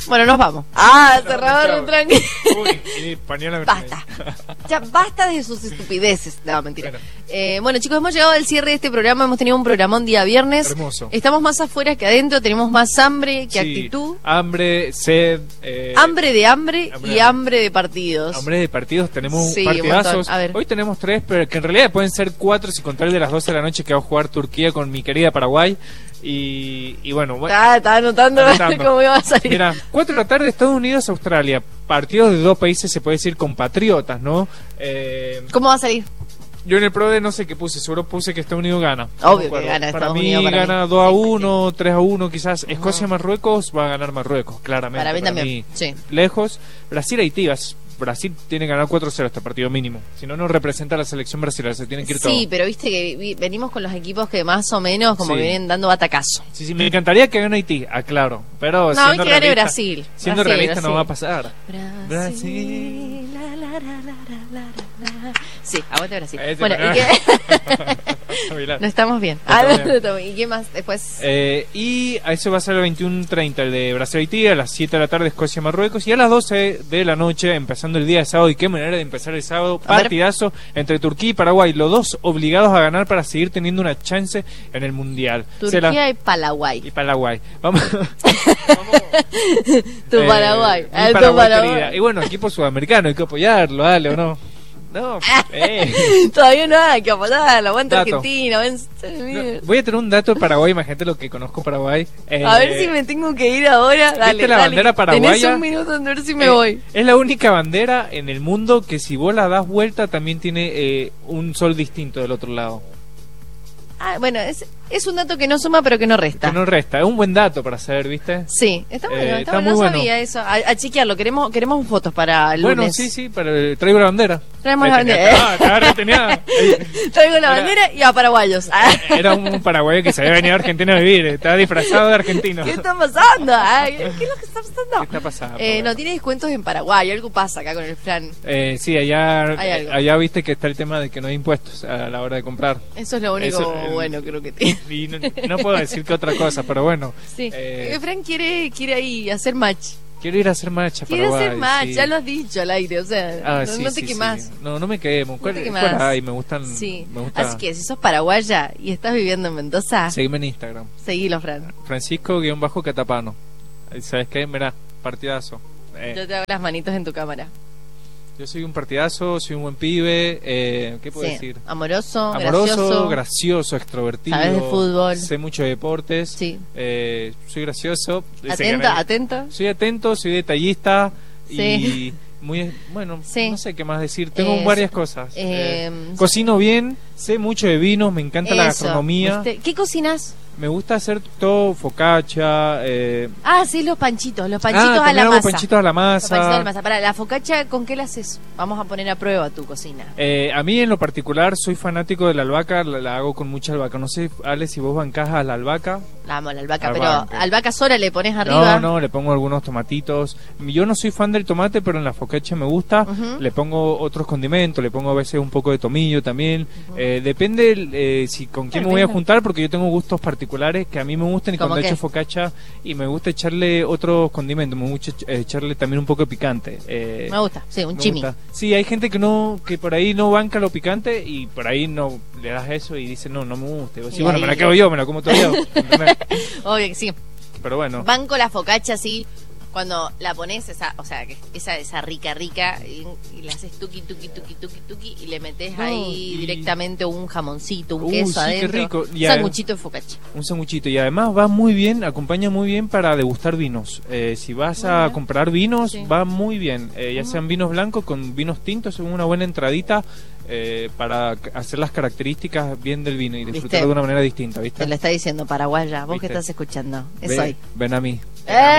Bueno, nos vamos. Cerrador tranquilo. Basta. Ya basta de sus estupideces. No, mentira. Bueno, chicos, hemos llegado al cierre de este programa. Hemos tenido un programón día viernes. Hermoso. Estamos más afuera que adentro. Tenemos más hambre que actitud. Hambre, sed. Hambre y hambre de partidos. Hambre de partidos. Tenemos partidazos. Hoy tenemos 3, pero que en realidad pueden ser 4 si contar el de las 12 de la noche que va a jugar Turquía con mi querida Paraguay. Y bueno. Estaba anotando cómo iba a salir. Mira, 4 de la tarde, Estados Unidos, Australia. Partidos de 2 países, se puede decir compatriotas, ¿no? ¿Cómo va a salir? Yo en el PRODE no sé qué puse, seguro puse que Estados Unidos gana. Obvio que gana Para Estados mí Unidos. Gana 2-1, 3-1 quizás. Escocia-Marruecos va a ganar Marruecos, claramente. Para mí también, sí. Lejos. Brasil-Haití, Brasil tiene que ganar 4-0 este partido mínimo. Si no, no representa a la selección brasileña, se tienen que ir todos. Sí, pero viste que venimos con los equipos que más o menos como que vienen dando batacazo. Sí, me encantaría que gane Haití, aclaro. Pero no, hay que gane Brasil. Siendo realista no va a pasar. Brasil. Sí, aguante Brasil. Bueno, ¿y qué? No estamos bien. ¿Y qué más después? Y a eso va a ser el 21:30, el de Brasil-Haití, a las 7 de la tarde Escocia-Marruecos, y a las 12 de la noche, empezando el día de sábado. Y qué manera de empezar el sábado, partidazo entre Turquía y Paraguay, los dos obligados a ganar para seguir teniendo una chance en el Mundial. Turquía y Paraguay. Vamos. Tu Paraguay. Paraguay. Y bueno, equipo sudamericano, hay que apoyarlo, dale, ¿o no? No, todavía no hay que apoyarlo, aguanta Argentina. Voy a tener un dato de Paraguay, imagínate lo que conozco Paraguay. A ver si me tengo que ir ahora. Dale, la bandera paraguaya. Tenés un minuto en ver si me voy. Es la única bandera en el mundo que si vos la das vuelta también tiene un sol distinto del otro lado. Bueno, es un dato que no suma pero que no resta. Que no resta, es un buen dato para saber, ¿viste? Sí, está bueno, está no muy sabía eso. A chequearlo, queremos fotos para el lunes. Bueno, sí, traigo la bandera. Traemos la bandera. Traigo la bandera y a paraguayos. Era un paraguayo que se había venido a Argentina a vivir, estaba disfrazado de argentino. ¿Qué está pasando? ¿Qué es lo que está pasando? ¿Qué está pasando? No, tiene descuentos en Paraguay, algo pasa acá con el Fran. Sí, allá viste que está el tema de que no hay impuestos a la hora de comprar. Eso es lo único bueno, creo que tiene. Y no puedo decir que otra cosa, pero bueno. Sí. Fran quiere ahí hacer match. Quiero ir a hacer match a Paraguay. Quiere hacer match, sí. Ya lo has dicho al aire, o sea, no te quemás. No me quemo. Me gustan. Sí. Me gusta. Así que si sos paraguaya y estás viviendo en Mendoza, seguime en Instagram. Seguilo, Fran. Francisco_Catapano. ¿Sabes qué? Mirá, partidazo. Yo te hago las manitos en tu cámara. Yo soy un partidazo, soy un buen pibe. ¿Qué puedo decir? Amoroso, gracioso, extrovertido. Sabes de fútbol. Sé mucho de deportes. Sí. Soy gracioso. Atento. Soy atento, soy detallista. Sí. Y muy bueno, no sé qué más decir. Tengo varias cosas. Cocino bien, sé mucho de vinos, me encanta la gastronomía. ¿Qué cocinas? Me gusta hacer todo, focaccia. Sí, los panchitos a la masa. Panchitos a la masa. Para la focaccia, ¿con qué la haces? Vamos a poner a prueba tu cocina. A mí en lo particular soy fanático de la albahaca, la hago con mucha albahaca. No sé, Ale, si vos bancás a la albahaca. La amo la albahaca, pero albahaca sola le pones arriba. No, le pongo algunos tomatitos. Yo no soy fan del tomate, pero en la focaccia me gusta. Le pongo otros condimentos, le pongo a veces un poco de tomillo también. Depende si con quién me voy a juntar, porque yo tengo gustos particulares que a mí me gustan, y cuando he hecho focaccia y me gusta echarle otros condimentos, me gusta echarle también un poco de picante. Me gusta, sí, un chimi. Sí, hay gente que por ahí no banca lo picante y por ahí no le das eso y dice no me gusta. Sí, bueno, me la quedo yo, me la como todo yo. Obvio que sí. Pero bueno. Banco la focaccia así. Cuando la pones, esa rica, y la haces tuki, y le metes ahí directamente un jamoncito, un queso adentro. Qué rico. Un sanguchito de focaccia. Un sanguchito. Y además va muy bien, acompaña muy bien para degustar vinos. Si vas a comprar vinos, va muy bien. Ya sean vinos blancos con vinos tintos, son una buena entradita para hacer las características bien del vino y disfrutar de una manera distinta, ¿viste? Te lo está diciendo paraguaya, vos que estás escuchando. Ven a mí.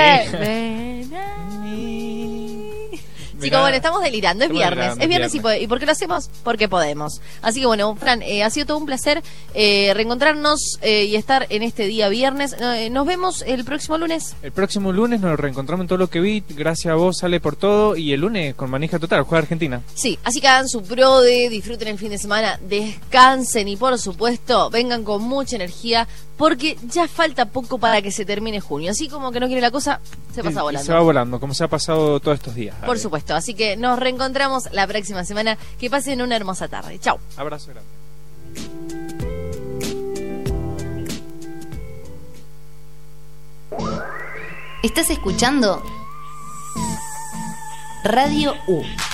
Ven a mí. Chicos, bueno, estamos delirando, es viernes y ¿por qué lo hacemos? Porque podemos. Así que bueno, Fran, ha sido todo un placer reencontrarnos y estar en este día viernes. Nos vemos el próximo lunes. El próximo lunes nos reencontramos en Todo Lo Que Vi. Gracias a vos, sale por todo. Y el lunes con Manija Total, juega Argentina. Sí, así que hagan su PRODE, disfruten el fin de semana, descansen y por supuesto vengan con mucha energía, porque ya falta poco para que se termine junio. Así como que no quiere la cosa, Se pasa volando. Se va volando, como se ha pasado todos estos días. Por supuesto. Así que nos reencontramos la próxima semana. Que pasen una hermosa tarde. Chau. Abrazo grande. ¿Estás escuchando? Radio U.